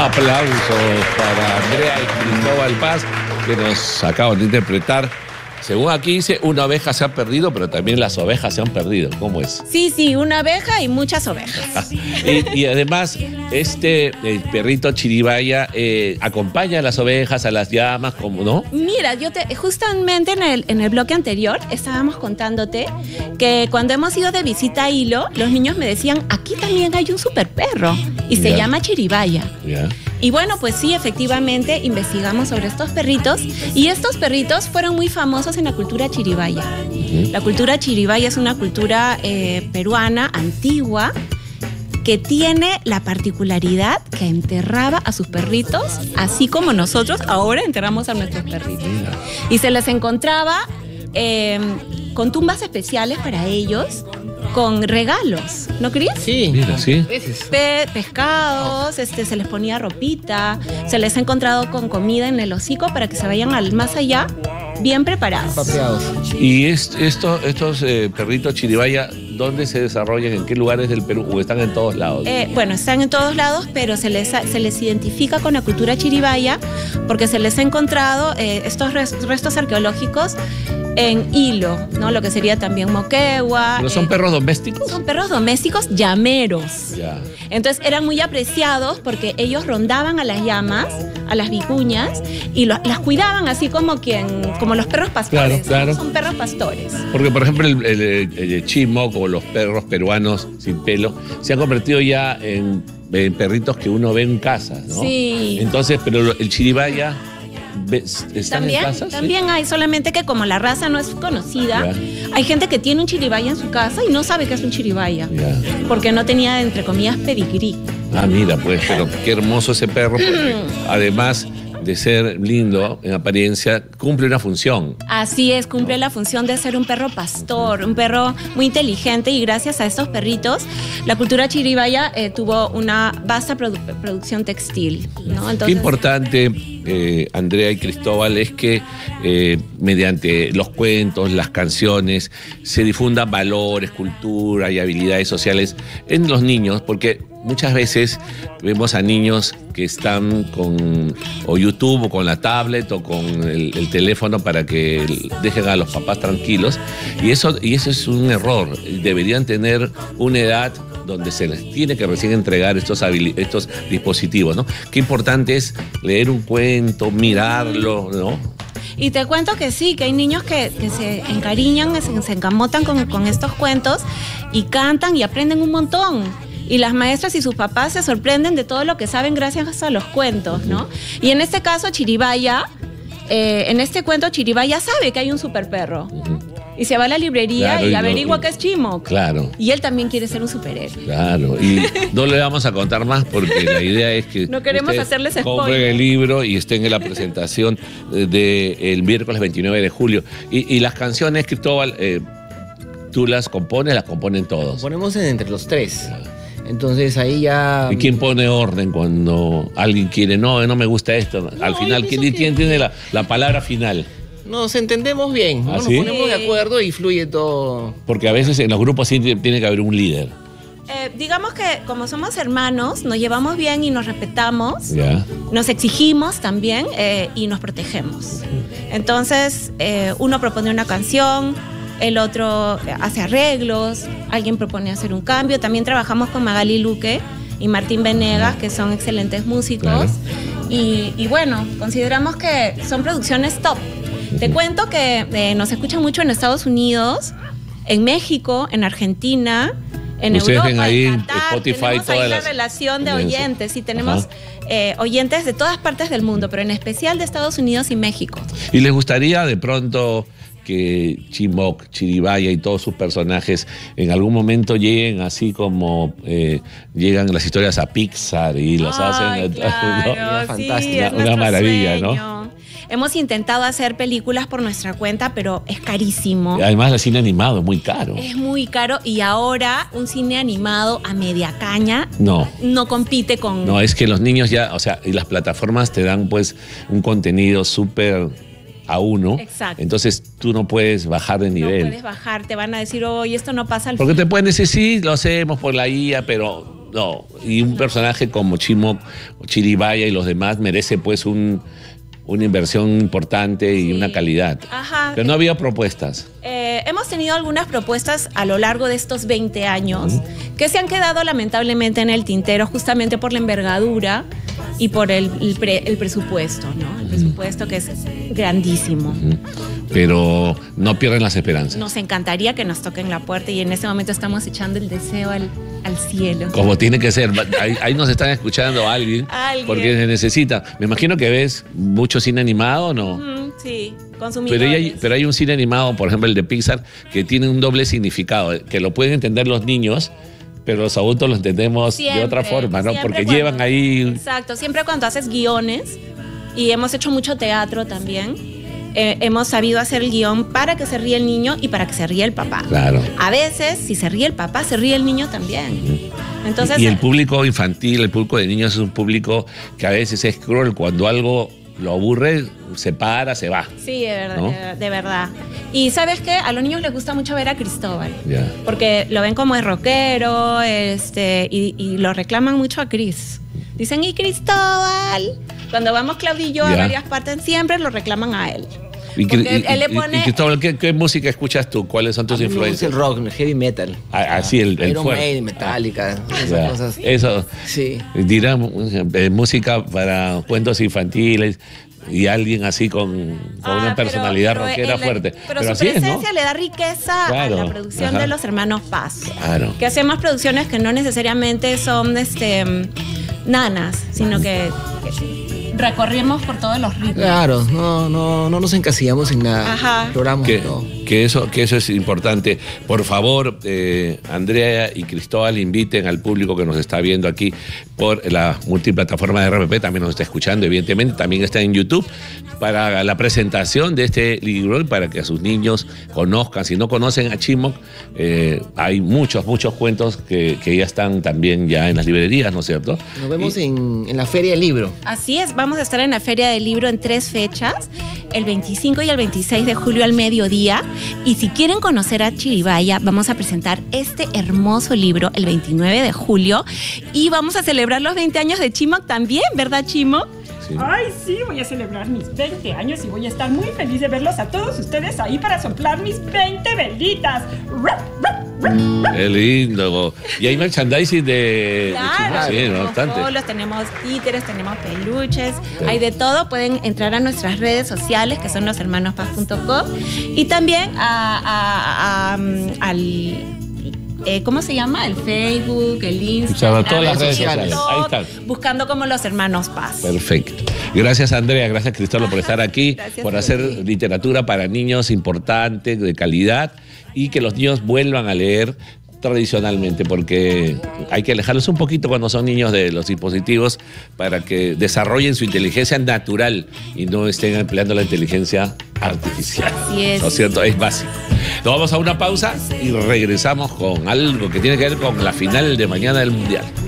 aplauso para Andrea y Cristóbal Paz, que nos acaban de interpretar. Según aquí dice, una oveja se ha perdido, pero también las ovejas se han perdido. ¿Cómo es? Sí, una oveja y muchas ovejas. y además, el perrito Chiribaya acompaña a las ovejas, a las llamas, ¿cómo no? Mira, justamente en el bloque anterior estábamos contándote que cuando hemos ido de visita a Hilo, los niños me decían, aquí también hay un super perro y se llama Chiribaya. Y bueno, pues sí, efectivamente investigamos sobre estos perritos y estos perritos fueron muy famosos en la cultura chiribaya. La cultura chiribaya es una cultura peruana antigua que tiene la particularidad que enterraba a sus perritos, así como nosotros ahora enterramos a nuestros perritos. Y se les encontraba con tumbas especiales para ellos, con regalos, ¿no crees? Sí. Mira, sí. Pescados, se les ponía ropita, se les ha encontrado con comida en el hocico para que se vayan al más allá bien preparados. ¿Y estos perritos Chiribaya, dónde se desarrollan? ¿En qué lugares del Perú? ¿O están en todos lados? Bueno, están en todos lados, pero se les identifica con la cultura chiribaya porque se les ha encontrado estos restos arqueológicos en Hilo, ¿no? Lo que sería también Moquegua. ¿Pero son perros domésticos? Son perros domésticos llameros. Ya. Entonces eran muy apreciados porque ellos rondaban a las llamas, a las vicuñas, y las cuidaban así como los perros pastores. Claro. Son perros pastores. Porque, por ejemplo, el chimo, como los perros peruanos sin pelo, se han convertido ya en perritos que uno ve en casa, ¿no? Sí. Entonces, pero el Chiribaya... ¿Están en casa? También ¿Sí? hay, solamente que como la raza no es conocida, hay gente que tiene un chiribaya en su casa y no sabe que es un chiribaya, porque no tenía, entre comillas, pedigrí. Ah, mira, pues, pero qué hermoso ese perro, porque además de ser lindo en apariencia, cumple una función. Así es, cumple la función de ser un perro pastor, un perro muy inteligente, y gracias a estos perritos, la cultura chiribaya tuvo una vasta producción textil, ¿no? Entonces, qué importante, Andrea y Cristóbal, es que mediante los cuentos, las canciones, se difundan valores, cultura y habilidades sociales en los niños, porque muchas veces vemos a niños que están con o YouTube o con la tablet o con el teléfono para que dejen a los papás tranquilos, y eso es un error. Deberían tener una edad donde se les tiene que recién entregar estos dispositivos, ¿no? Qué importante es leer un cuento, mirarlo, ¿no? Y te cuento que sí, que hay niños que se encariñan, se encamotan con estos cuentos y cantan y aprenden un montón. Y las maestras y sus papás se sorprenden de todo lo que saben gracias a los cuentos, ¿no? Y en este caso, Chiribaya, en este cuento, Chiribaya sabe que hay un super perro. Y se va a la librería y averigua que es Chimo. Claro. Y él también quiere ser un superhéroe. Claro. Y no le vamos a contar más porque la idea es que no queremos hacerles spoiler. Compren el libro y estén en la presentación del miércoles 29 de julio. Y las canciones, Cristóbal, ¿tú las compones? Las componen todos. Ponemos entre los tres. Entonces ahí ya... ¿Y quién pone orden cuando alguien quiere? No me gusta esto. Al final, ¿quién tiene la palabra final? Nos entendemos bien, ¿no? ¿Sí? Nos ponemos de acuerdo y fluye todo. Porque a veces en los grupos sí tiene que haber un líder. Digamos que como somos hermanos, nos llevamos bien y nos respetamos, nos exigimos también y nos protegemos. Entonces, uno propone una canción, el otro hace arreglos, alguien propone hacer un cambio. También trabajamos con Magali Luque y Martín Venegas, que son excelentes músicos. Y bueno, consideramos que son producciones top. Te cuento que nos escuchan mucho en Estados Unidos, en México, en Argentina, en Ustedes Europa, ven ahí en Qatar. Spotify, tenemos ahí todas la las relación de oyentes y tenemos oyentes de todas partes del mundo, pero en especial de Estados Unidos y México. ¿Y les gustaría de pronto que Chimoc, Chiribaya y todos sus personajes en algún momento lleguen así como llegan las historias a Pixar y las hacen? Claro, ¿no? sí, Fantástica, es una maravilla, sueño. ¿no? Hemos intentado hacer películas por nuestra cuenta, pero es carísimo. Además, el cine animado es muy caro. Es muy caro y ahora un cine animado a media caña no compite con... No, es que los niños ya, o sea, y las plataformas te dan pues un contenido súper a uno. Exacto. Entonces tú no puedes bajar de nivel. No puedes bajar, te van a decir, oye, esto no pasa al Porque fin. te pueden decir, sí, lo hacemos por la IA, pero No, y un personaje como Chimo, Chiribaya y los demás merece pues una inversión importante y una calidad. Ajá. Pero no había propuestas. Hemos tenido algunas propuestas a lo largo de estos 20 años que se han quedado lamentablemente en el tintero justamente por la envergadura y por el presupuesto, ¿no? El presupuesto que es grandísimo. Pero no pierden las esperanzas. Nos encantaría que nos toquen la puerta y en este momento estamos echando el deseo al cielo. Como tiene que ser. Ahí nos están escuchando alguien. porque se necesita. Me imagino que ves mucho cine animado, ¿no? Sí, consumidores. Pero hay un cine animado, por ejemplo el de Pixar, que tiene un doble significado, que lo pueden entender los niños, pero los adultos lo entendemos siempre, de otra forma, ¿no? Porque llevan ahí... Exacto, siempre cuando haces guiones, y hemos hecho mucho teatro también, hemos sabido hacer el guión para que se ríe el niño y para que se ríe el papá. Claro. A veces, si se ríe el papá, se ríe el niño también. Entonces, y el público infantil, el público de niños es un público que a veces es cruel. Cuando algo lo aburre, se para, se va. Sí, de verdad, ¿no? de verdad. Y ¿sabes qué? A los niños les gusta mucho ver a Cristóbal. Yeah. Porque lo ven como es rockero, y lo reclaman mucho a Cris. Dicen, ¿y Cristóbal? Cuando vamos Claudia y yo a varias partes, siempre lo reclaman a él. Él le pone... y Cristóbal, ¿qué música escuchas tú? ¿Cuáles son tus influencias? El rock, el heavy metal. Así, el Iron fuerte. Maiden, Metallica, esas cosas. Eso. Sí. Dirán música para cuentos infantiles y alguien así con una personalidad rockera fuerte. Pero su así presencia le da riqueza a la producción de los hermanos Paz. Claro. Que hacemos producciones que no necesariamente son nanas, sino que recorrimos por todos los ritmos. Claro, no nos encasillamos en nada. Ajá. Exploramos todo. Que eso es importante. Por favor, Andrea y Cristóbal, inviten al público que nos está viendo aquí por la multiplataforma de RPP, también nos está escuchando, evidentemente, también está en YouTube, para la presentación de este libro y para que a sus niños conozcan. Si no conocen a Chimo, hay muchos cuentos que ya están también ya en las librerías, ¿no es cierto? Nos vemos en la Feria del Libro. Así es, vamos a estar en la Feria del Libro en 3 fechas, el 25 y el 26 de julio al mediodía. Y si quieren conocer a Chiribaya, vamos a presentar este hermoso libro el 29 de julio y vamos a celebrar los 20 años de Chimo también, ¿verdad, Chimo? Sí. Ay, sí, voy a celebrar mis 20 años y voy a estar muy feliz de verlos a todos ustedes ahí para soplar mis 20 velitas. Qué lindo. Y hay merchandising de Claro, Chimo, sí, ¿no? Bastante. Bolos, tenemos títeres, tenemos peluches, hay de todo. Pueden entrar a nuestras redes sociales, que son loshermanospaz.com, y también al... ¿cómo se llama? El Facebook, el Instagram. Todas las redes sociales. Todo, Ahí están. buscando como Los Hermanos Paz. Perfecto. Gracias, Andrea. Gracias, Cristóbal, por estar aquí, Gracias por a hacer ti. literatura para niños importante, de calidad, y que los niños vuelvan a leer tradicionalmente, porque hay que alejarlos un poquito cuando son niños de los dispositivos para que desarrollen su inteligencia natural y no estén empleando la inteligencia artificial. Así es. ¿No es cierto? Es básico. Nos vamos a una pausa y regresamos con algo que tiene que ver con la final de mañana del Mundial.